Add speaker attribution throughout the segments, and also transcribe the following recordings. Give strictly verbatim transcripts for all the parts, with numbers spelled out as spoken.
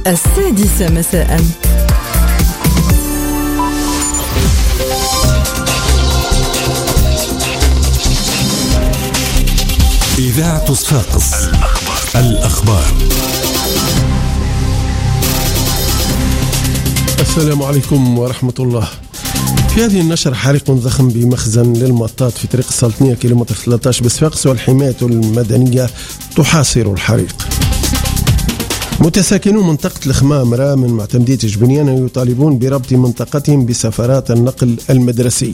Speaker 1: السادسة مساء.
Speaker 2: إذاعة صفاقس. الأخبار.
Speaker 3: السلام عليكم ورحمة الله. في هذه النشرة حريق ضخم بمخزن للمطاط في طريق السلطنية كيلومتر ثلاثة عشر بصفاقس، والحماية المدنية تحاصر الحريق. متساكنو منطقة الخمامرة من معتمدية جبنيانة يطالبون بربط منطقتهم بسفرات النقل المدرسي.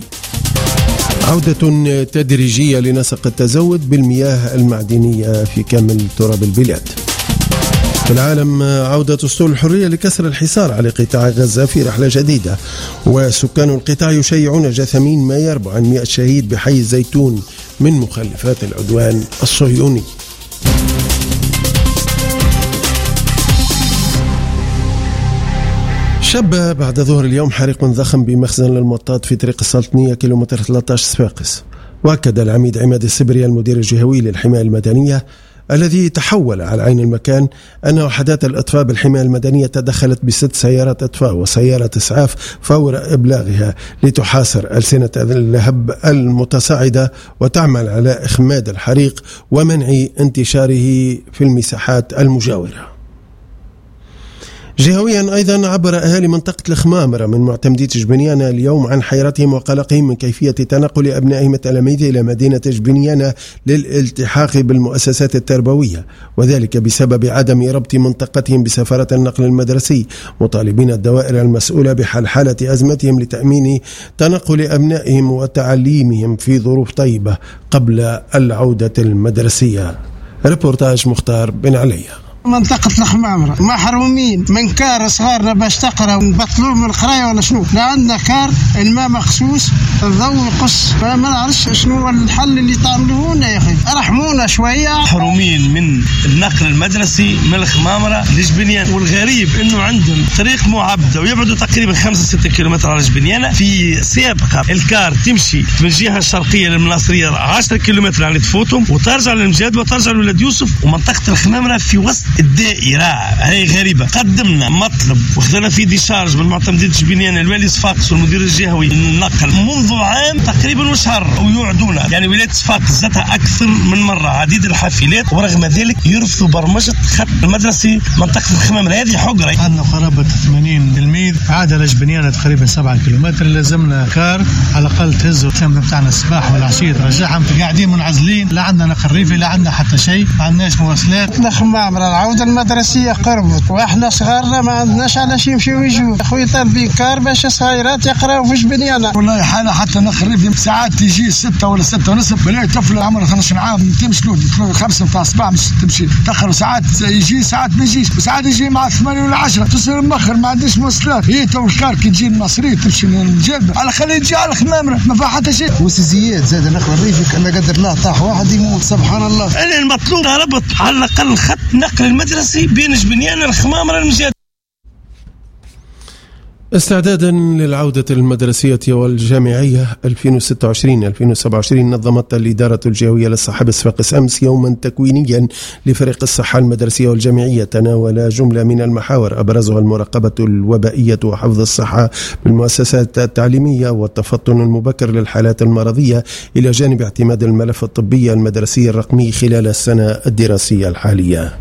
Speaker 3: عودة تدريجية لنسق التزود بالمياه المعدنية في كامل تراب البلاد. في العالم، عودة أسطول الحرية لكسر الحصار على قطاع غزة في رحلة جديدة، وسكان القطاع يشيعون جثمين ما يربو عن مئة شهيد بحي الزيتون من مخلفات العدوان الصهيوني. شب بعد ظهر اليوم حريق ضخم بمخزن للمطاط في طريق السلطنية كيلومتر ثلاثة عشر صفاقس. وأكد العميد عماد السبري المدير الجهوي للحماية المدنية الذي تحول على عين المكان أن وحدات الإطفاء بالحماية المدنية تدخلت بست سيارات إطفاء وسيارة إسعاف فور إبلاغها لتحاصر ألسنة اللهب المتصاعدة وتعمل على إخماد الحريق ومنع انتشاره في المساحات المجاورة. جهويا أيضا عبر أهالي منطقة الخمامرة من معتمدية جبنيانة اليوم عن حيرتهم وقلقهم من كيفية تنقل أبنائهم التلاميذ إلى مدينة جبنيانة للالتحاق بالمؤسسات التربوية، وذلك بسبب عدم ربط منطقتهم بسفارة النقل المدرسي، مطالبين الدوائر المسؤولة بحل حالة أزمتهم لتأمين تنقل أبنائهم وتعليمهم في ظروف طيبة قبل العودة المدرسية. ريبورتاج مختار بن علي.
Speaker 4: منطقة الخمامرة محرومين من كار صغارنا باش تقرا ونبطلوه من القراية ولا شنو؟ لا عندنا كار، الماء مخصوص، الضوء يقص، فما نعرفش شنو الحل اللي تعملوه لنا يا أخي، ارحمونا شوية.
Speaker 5: محرومين من النقل المدرسي من الخمامرة لجبنيانة، والغريب إنه عندهم طريق معبدة ويبعدوا تقريبا خمسة ستة كيلومتر على جبنيانة. في سابقة الكار تمشي من الجهة الشرقية للمناصرية عشرة كيلومتر يعني تفوتهم وترجع للمجاد وترجع لولاد يوسف، ومنطقة الخمامرة في وسط الدائرة. هي غريبة. قدمنا مطلب وخذنا في ديشارج من معتمدية جبنيانة الوالي صفاقس والمدير الجهوي للنقل منذ عام تقريبا وشهر، ويوعدونا يعني ولاية صفاقس ذاتها أكثر من مرة عديد الحافلات، ورغم ذلك يرفضوا برمجة خط المدرسي منطقة الخمامرة. هذه حجرة.
Speaker 6: عندنا قرابة ثمانين تلميذ عادة لجبنيانة تقريبا سبعة كيلومتر، لازمنا كار على الأقل تهزوا التم بتاعنا الصباح والعشية ترجعهم، قاعدين منعزلين، لا عندنا نقل ريفي لا عندنا حتى شيء، ما عندناش مواصلات.
Speaker 4: الخمامرة العودة المدرسية قربت واحنا صغارنا ما عندناش علاش يمشيو ويجوا. اخوي طالبين كار باش صغيرات يقراو في جبنيانة.
Speaker 7: والله حالة حتى نخرب ساعات تيجي ستة ولا ستة ونصف، بلاقي طفل عمره اثنا عشر عام تمشي له خمسة متاع الصباح مش تمشي تاخر، ساعات يجي ساعات ما يجيش، وساعات يجي مع ثمانية ولا عشرة تصير مخر ما عنديش مواصلات. هي تو الكار كي تجي المصرية تمشي للجلبة على خليه يجي على الخمامرة ما فيها حتى شيء.
Speaker 4: وسيزيات زاد نقل الريفي كما قدر الله طاح واحد يموت سبحان الله.
Speaker 5: أنا المطلوب ربط على الأقل خط نقل المدرسي بين جبنيانة الخمامرة المجاد.
Speaker 3: استعدادا للعودة المدرسية والجامعية ألفين وستة وعشرين ألفين وسبعة وعشرين نظمت الإدارة الجهوية للصحة بصفاقس أمس يوما تكوينيا لفريق الصحة المدرسية والجامعية تناول جملة من المحاور أبرزها المراقبة الوبائية وحفظ الصحة بالمؤسسات التعليمية والتفطن المبكر للحالات المرضية، إلى جانب اعتماد الملف الطبي المدرسي الرقمي خلال السنة الدراسية الحالية.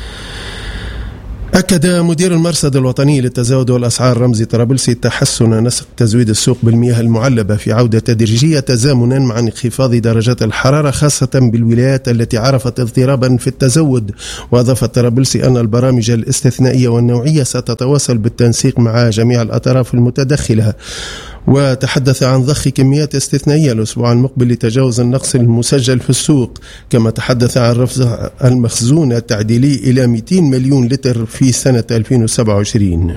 Speaker 3: أكد مدير المرصد الوطني للتزاود والأسعار رمزي طرابلسي تحسن نسق تزويد السوق بالمياه المعلبة في عودة تدريجية تزامنا مع انخفاض درجات الحرارة خاصة بالولايات التي عرفت اضطرابا في التزود. وأضاف طرابلسي أن البرامج الاستثنائية والنوعية ستتواصل بالتنسيق مع جميع الأطراف المتدخلة، وتحدث عن ضخ كميات استثنائية الأسبوع المقبل لتجاوز النقص المسجل في السوق، كما تحدث عن رفع المخزون التعديلي إلى مئتين مليون لتر في سنة ألفين وسبعة وعشرين.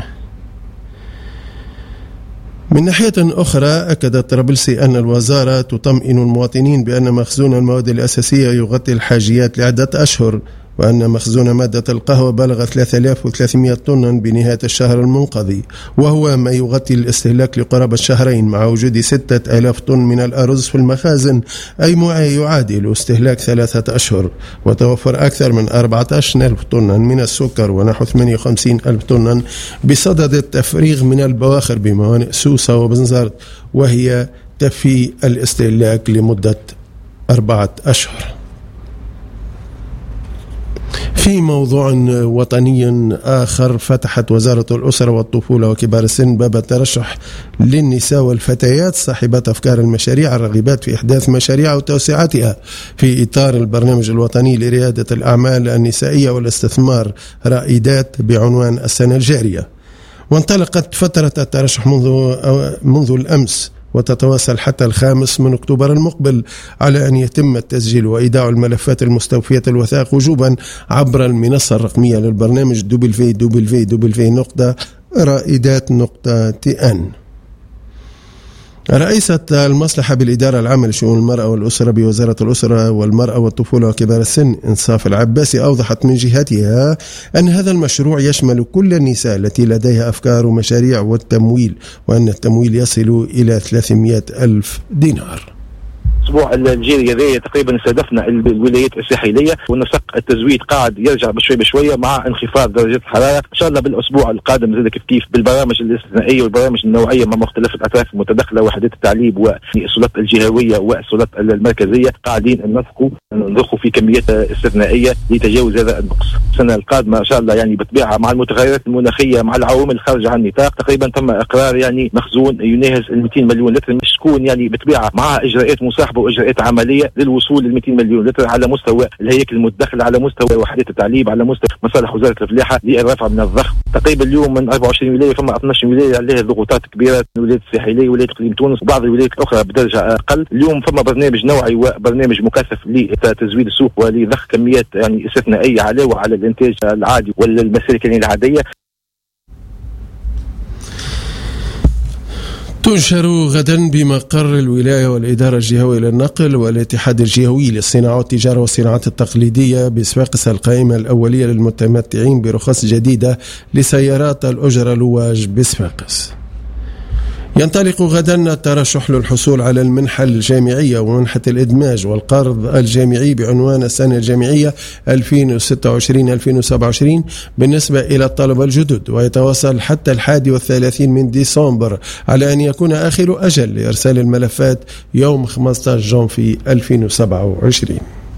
Speaker 3: من ناحية أخرى، أكد طرابلسي أن الوزارة تطمئن المواطنين بأن مخزون المواد الأساسية يغطي الحاجيات لعدة أشهر، وأن مخزون مادة القهوة بلغ ثلاثة آلاف وثلاثمائة طن بنهاية الشهر المنقضي، وهو ما يغطي الاستهلاك لقرابة شهرين، مع وجود ستة آلاف طن من الأرز في المخازن، أي ما يعادل استهلاك ثلاثة أشهر. وتوفر أكثر من أربعة عشر ألف طن من السكر ونحو ثمانية وخمسين ألف طن بصدد التفريغ من البواخر بموانئ سوسة وبنزرت، وهي تفي الاستهلاك لمدة أربعة أشهر. في موضوع وطني آخر، فتحت وزارة الأسرة والطفولة وكبار السن باب الترشح للنساء والفتيات صاحبات أفكار المشاريع الراغبات في إحداث مشاريع وتوسعتها في إطار البرنامج الوطني لريادة الأعمال النسائية والاستثمار رائدات بعنوان السنة الجارية. وانطلقت فترة الترشح منذ منذ الأمس، وتتواصل حتى الخامس من أكتوبر المقبل، على أن يتم التسجيل وإيداع الملفات المستوفية الوثائق وجوبا عبر المنصة الرقمية للبرنامج دبليو دبليو دبليو نقطة رائدات نقطة تي إن. رئيسة المصلحة بالإدارة العامة لشؤون المرأة والأسرة بوزارة الأسرة والمرأة والطفولة وكبار السن إنصاف العباسي أوضحت من جهتها أن هذا المشروع يشمل كل النساء التي لديها أفكار ومشاريع والتمويل، وأن التمويل يصل إلى ثلاثمائة ألف دينار.
Speaker 1: الاسبوع الجاري هذا تقريبا استهدفنا الولايات الساحليه، ونسق التزويد قاعد يرجع بشوي بشويه مع انخفاض درجات الحراره. ان شاء الله بالاسبوع القادم زاد كيف كيف بالبرامج الاستثنائيه والبرامج النوعيه مع مختلف الاطراف المتدخله، وحدات التعليم والسلطات الجهويه والسلطات المركزيه، قاعدين ننفقوا نضخوا في كميات استثنائيه لتجاوز هذا النقص. السنه القادمه ان شاء الله يعني بطبيعه مع المتغيرات المناخيه مع العوامل الخارجه عن النطاق تقريبا تم اقرار يعني مخزون يناهز ال مئتين مليون لتر، مش تكون يعني بطبيعه مع اجراءات مصاحبه واجراءات عمليه للوصول ل مئتين مليون لتر على مستوى الهياكل المتدخله، على مستوى وحدات التعليم، على مستوى مصالح وزاره الفلاحه للرفع من الضغط. تقريبا اليوم من أربعة وعشرين ولايه فما اثني عشر ولايه عليها ضغوطات كبيره، الولايات الساحليه ولايه اقليم تونس وبعض الولايات الاخرى بدرجه اقل. اليوم فما برنامج نوعي وبرنامج مكثف لتزويد السوق ولضخ كميات يعني استثنائيه علاوه على الانتاج العادي والمسالك العاديه.
Speaker 3: تنشر غدا بمقر الولاية والإدارة الجهوية للنقل والاتحاد الجهوي للصناعة والتجارة والصناعات التقليدية بصفاقس القائمة الأولية للمتمتعين برخص جديدة لسيارات الأجرة لواج بصفاقس. ينطلق غدا الترشح للحصول على المنحة الجامعية ومنحة الإدماج والقرض الجامعي بعنوان السنة الجامعية ألفين وستة وعشرين ألفين وسبعة وعشرين بالنسبة إلى الطلبة الجدد، ويتواصل حتى الحادي والثلاثين من ديسمبر على أن يكون آخر أجل لإرسال الملفات يوم خمسة عشر جانفي ألفين وسبعة وعشرين.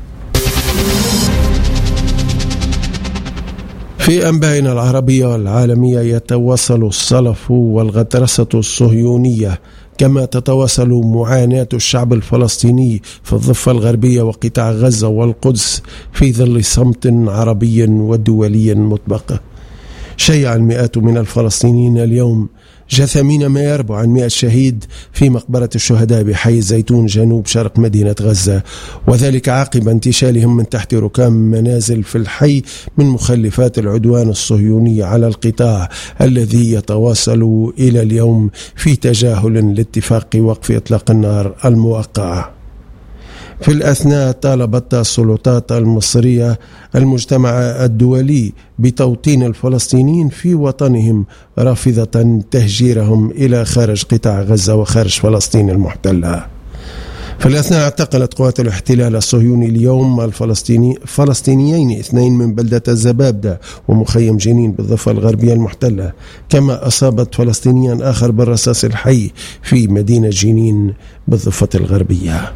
Speaker 3: في أنبائنا العربية والعالمية، يتواصل الصلف والغطرسة الصهيونية كما تتواصل معاناة الشعب الفلسطيني في الضفة الغربية وقطاع غزة والقدس في ظل صمت عربي ودولي مطبق. شيع المئات من الفلسطينيين اليوم جثامين ما يربو عن مئة شهيد في مقبرة الشهداء بحي الزيتون جنوب شرق مدينة غزة، وذلك عقب انتشالهم من تحت ركام منازل في الحي من مخلفات العدوان الصهيوني على القطاع الذي يتواصل إلى اليوم في تجاهل لاتفاق وقف إطلاق النار الموقع. في الأثناء طالبت السلطات المصرية المجتمع الدولي بتوطين الفلسطينيين في وطنهم، رافضة تهجيرهم إلى خارج قطاع غزة وخارج فلسطين المحتلة. في الأثناء اعتقلت قوات الاحتلال الصهيوني اليوم الفلسطيني فلسطينيين اثنين من بلدة الزبابدة ومخيم جنين بالضفة الغربية المحتلة، كما أصابت فلسطينيا آخر بالرصاص الحي في مدينة جنين بالضفة الغربية.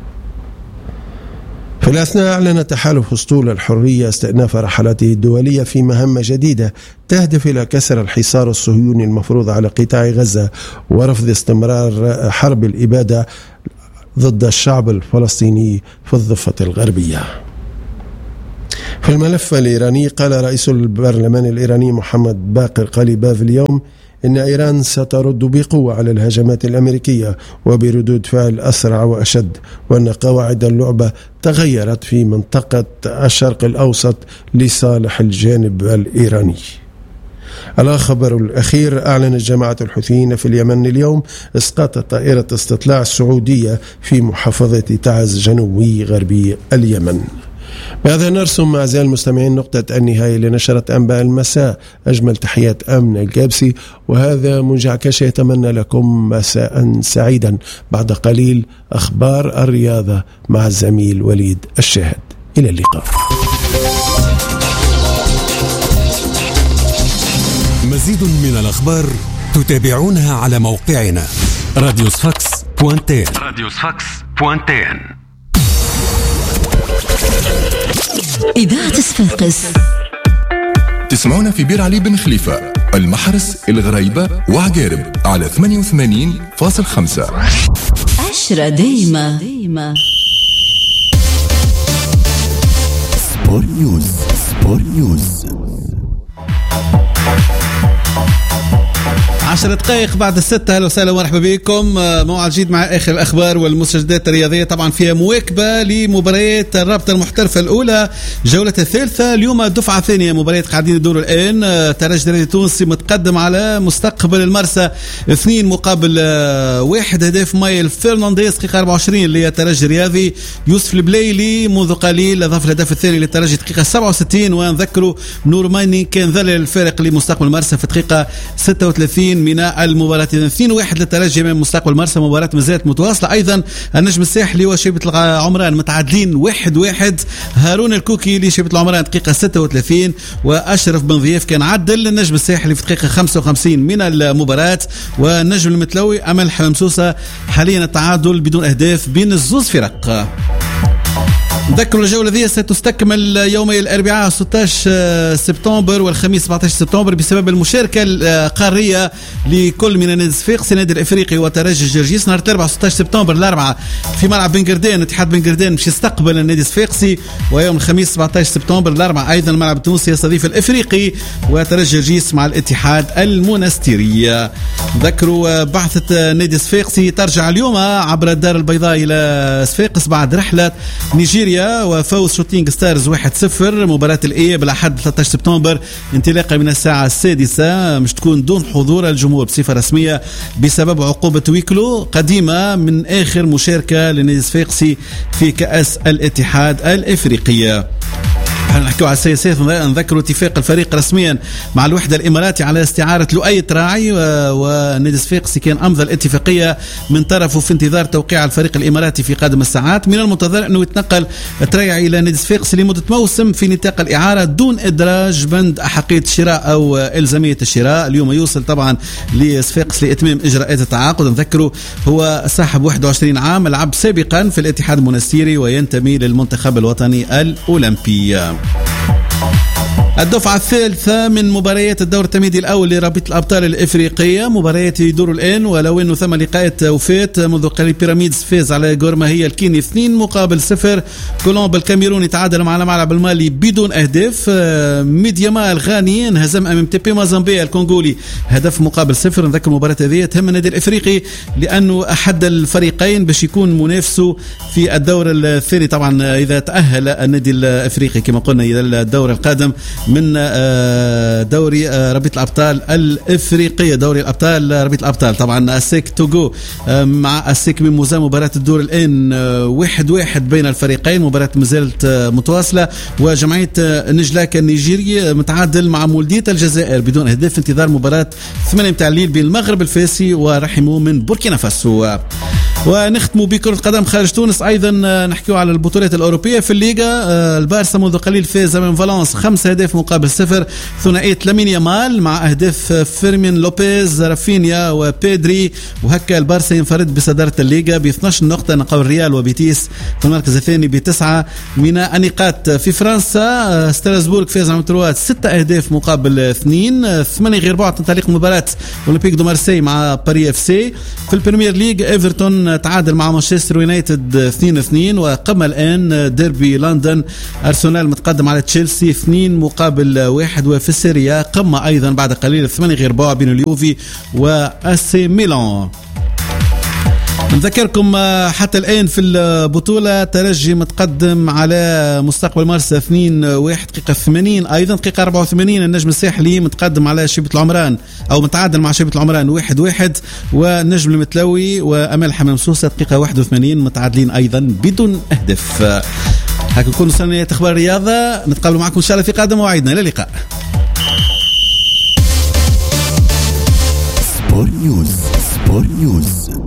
Speaker 3: في الأثناء أعلن تحالف أسطول الحرية استئناف رحلاته الدولية في مهمة جديدة تهدف إلى كسر الحصار الصهيوني المفروض على قطاع غزة ورفض استمرار حرب الإبادة ضد الشعب الفلسطيني في الضفة الغربية. في الملف الإيراني، قال رئيس البرلمان الإيراني محمد باقر قليباف اليوم إن إيران سترد بقوة على الهجمات الأمريكية وبردود فعل أسرع وأشد، وأن قواعد اللعبة تغيرت في منطقة الشرق الأوسط لصالح الجانب الإيراني. الخبر الأخير، أعلنت جماعة الحوثيين في اليمن اليوم إسقاط طائرة استطلاع السعودية في محافظة تعز جنوبي غربي اليمن. بهذا نرسم أعزائي المستمعين نقطة النهاية لنشرة أنباء المساء. أجمل تحيات أمن الجابسي، وهذا منجع كشة يتمنى لكم مساء سعيدا. بعد قليل أخبار الرياضة مع الزميل وليد الشاهد. إلى اللقاء.
Speaker 2: مزيد من الأخبار تتابعونها على موقعنا راديو صفاقس بوانتين. راديو صفاقس بوانتين.
Speaker 8: إذاعة صفاقس.
Speaker 9: تسمعونا في بير علي بن خليفة، المحرس، الغريبة وعقارب على ثمانية وثمانين فاصلة خمسة.
Speaker 8: عشرة دايما.
Speaker 2: سبور نيوز. سبور نيوز.
Speaker 10: عشر دقائق بعد الستة. أهلا وسهلا ومرحبا بكم. موعد جديد مع آخر الأخبار والمستجدات الرياضية، طبعا فيها مواكبة لمباريات الرابطة المحترفة الأولى جولة الثالثة. اليوم الدفعة الثانية مباريات قاعدين يدوروا الآن. ترجي التونسي متقدم على مستقبل المرسى اثنين مقابل واحد. هدف مايل فرنانديز دقيقة أربعة وعشرين اللي هي ترجي الرياضي. يوسف البليلي منذ قليل أضاف الهدف الثاني للترجي دقيقة سبعة وستين. ونذكروا نور ماني كان ذلل الفارق لمستقبل المرسى في دقيقة ستة وثلاثين من المباراة. اثنين واحد للترجي من مستقبل مرسى. مباراة مازالت متواصلة. أيضا النجم الساحلي وشيبة العمران متعادلين واحد واحد. هارون الكوكي لشيبة العمران دقيقة ستة وثلاثين، وأشرف بن ضياف كان عدل النجم الساحلي في دقيقة خمسة وخمسين من المباراة. والنجم المتلوي أمل حمامسوسة حاليا التعادل بدون أهداف بين الزوز فرق. نذكروا الجولة ذي ستستكمل يومي الأربعاء ستة عشر سبتمبر والخميس سبعة عشر سبتمبر بسبب المشاركة القارية لكل من النادي الصفاقسي النادي الأفريقي وترجي الجرجيس. نهار الأربعاء ستة عشر سبتمبر الأربعاء في ملعب بن قردان. اتحاد بن قردان مش يستقبل النادي الصفاقسي. ويوم الخميس سبعة عشر سبتمبر الأربعاء أيضا الملعب التونسي يستضيف الأفريقي وترجي الجرجيس مع الاتحاد المنستيري. نذكروا بعثة النادي الصفاقسي ترجع اليوم عبر الدار البيضاء إلى صفاقس بعد رحلة نيجيريا وفوز شوتينغ ستارز واحد صفر. مباراة الإياب الأحد ثلاثة عشر سبتمبر انطلاقا من الساعة السادسة مش تكون دون حضور الجمهور بصفة رسمية بسبب عقوبة ويكلو قديمة من آخر مشاركة للنادي الصفاقسي في كأس الاتحاد الإفريقية. نحكيو على السياسات. نذكروا اتفاق الفريق رسميا مع الوحدة الإماراتي على استعارة لؤي تراعي، والنادي الصفاقسي كان أمضى الاتفاقية من طرفه في انتظار توقيع الفريق الإماراتي في قادم الساعات. من المنتظر أنه يتنقل تراعي إلى النادي الصفاقسي لمدة موسم في نطاق الإعارة دون إدراج بند أحقية الشراء أو إلزامية الشراء. اليوم يوصل طبعا لصفاقس لإتمام إجراءات التعاقد. نذكروا هو صاحب واحد وعشرين عام، لعب سابقا في الاتحاد المنستيري وينتمي للمنتخب الوطني الأولمبي. الدفعة الثالثة من مباريات الدور التمهيدي الأول لرابطة الأبطال الإفريقية. مباريات يدور الآن ولو أنه ثم لقاءات وفات. منذ قليل بيراميدز فاز على غورماهية الكيني اثنين مقابل صفر. كولومب الكاميروني تعادل مع الملعب المالي بدون أهداف. ميدياما الغاني انهزم أمام تيبي مازامبي الكونغولي هدف مقابل صفر. نذكر مباراة هذه تهم النادي الإفريقي لأنه أحد الفريقين باش يكون منافسه في الدور الثاني. طبعا إذا تأهل النادي الإفريقي كما قلنا إلى الدور القادم من دوري رابطة الأبطال الإفريقية، دوري الأبطال رابطة الأبطال. طبعا السيك توغو مع السيك ميموزا مباراة الدور الآن واحد واحد بين الفريقين. مباراة مازالت متواصلة. وجمعية نجلاك النيجيري متعادل مع مولدية الجزائر بدون أهداف انتظار مباراة ثمانية متاع الليل بين المغرب الفاسي ورحمه من بوركينا فاسو. ونختموا بكرة قدم خارج تونس. أيضا نحكيو على البطولات الأوروبية في الليغا. البارسا منذ قليل فاز من فالنس خمس أهداف مقابل صفر. ثنائية لامين يامال مع أهداف فيرمين لوبيز رافينيا وبيدري. وهكا البارسا ينفرد بصدارة الليغا ب اثني عشر نقطة نقابل الريال وبيتيس في المركز الثاني بتسعة من النقاط. في فرنسا ستراسبورغ فاز على متروات ستة أهداف مقابل اثنين. ثمانية غير بعد تنطلق مباراة أولمبيك دو مارسي مع باري اف سي. في البريمير ليج ايفرتون تعادل مع مانشستر يونايتد اثنين اثنين. وقام الآن ديربي لندن أرسنال متقدم على تشيلسي اثنين مقابل واحد. وفي السيريا قام أيضا بعد قليل ثمانية غير بعد بين اليوفي وأسي ميلان. نذكركم حتى الآن في البطولة ترجي متقدم على مستقبل مرسى اثنين واحد دقيقة ثمانين. أيضا دقيقة أربعة وثمانين النجم الساحلي متقدم على شيبة العمران أو متعادل مع شيبة العمران واحد واحد. والنجم المتلوي وأمل حمام سوسة دقيقة واحد وثمانين متعادلين أيضا بدون أهداف. هكا نكون وصلنا اخبار الرياضه، نتقابلوا معكم ان شاء الله في قادم مواعيدنا. الى اللقاء.
Speaker 2: سبور نيوز. سبور نيوز.